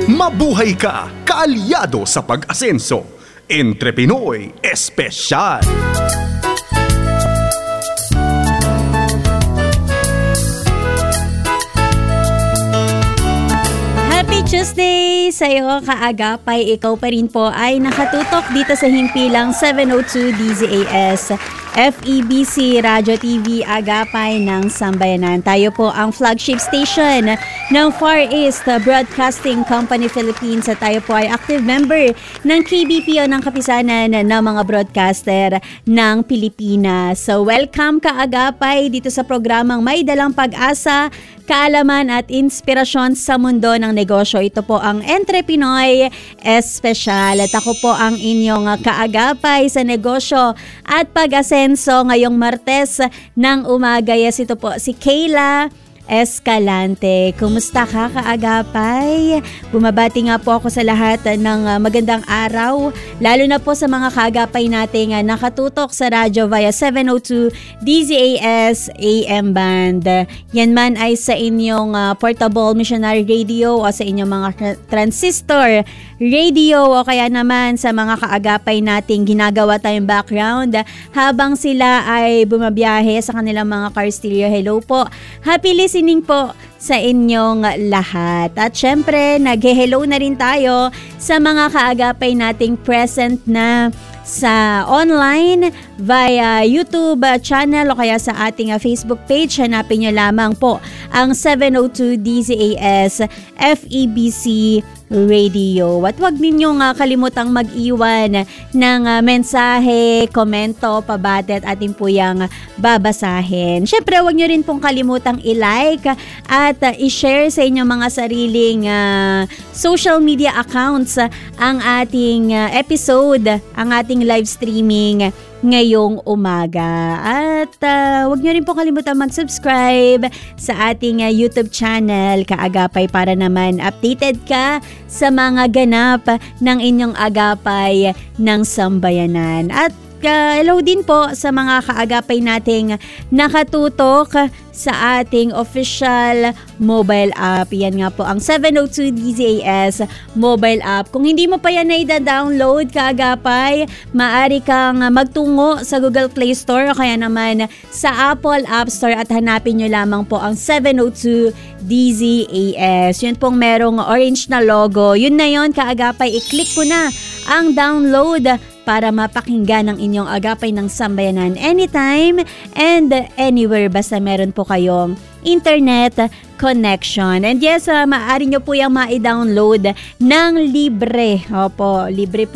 Mabuhay ka, kaalyado sa pag-asenso. Entre Pinoy Espesyal. Happy Tuesday! Sa iyo kaagapay, ikaw pa rin po ay nakatutok dito sa himpilang 702 DZAS FEBC Radio TV Agapay ng Sambayanan. Tayo po ang flagship station ng Far East Broadcasting Company Philippines at tayo po ay active member ng KBPO ng Kapisanan ng mga broadcaster ng Pilipinas. So welcome kaagapay dito sa programang May Dalang Pag-asa, kaalaman at inspirasyon sa mundo ng negosyo. Ito po ang Entre Pinoy Espesyal at ako po ang inyong kaagapay sa negosyo at pag-asenso ngayong Martes ng umaga. Yes, ito po si Kayla Escalante. Kumusta ka kaagapay? Bumabati nga po ako sa lahat ng magandang araw, lalo na po sa mga kaagapay nating nakatutok sa radyo via 702 DZAS AM band. Yan man ay sa inyong portable missionary radio o sa inyong mga transistor radio o kaya naman sa mga kaagapay nating ginagawa tayong background habang sila ay bumabiyahe sa kanilang mga car stereo. Hello po. Happy listening po sa inyong lahat. At syempre, nag-hello na rin tayo sa mga kaagapay nating present na sa online via YouTube channel o kaya sa ating Facebook page. Hanapin nyo lamang po ang 702 DZAS FEBC Radio. At huwag ninyong kalimutang mag-iwan ng mensahe, komento, pabati at ating po yung babasahin. Syempre, huwag nyo rin pong kalimutang i-like at i-share sa inyong mga sariling social media accounts ang ating episode, ang ating live streaming ngayong umaga. At huwag nyo rin po kalimutan mag-subscribe sa ating YouTube channel Kaagapay para naman updated ka sa mga ganap ng inyong agapay ng sambayanan. At hello din po sa mga kaagapay nating nakatutok sa ating official mobile app. Yan nga po ang 702 DZAS mobile app. Kung hindi mo pa yan na-download kaagapay, maaari kang magtungo sa Google Play Store o kaya naman sa Apple App Store at hanapin nyo lamang po ang 702 DZAS. Yun pong merong orange na logo. Yun na yun kaagapay, i-click ko na ang download para mapakinggan ang inyong agapay ng sambayanan anytime and anywhere basta meron po kayong internet connection. And yes, maaari nyo po yung ma-download ng libre. Opo, libre po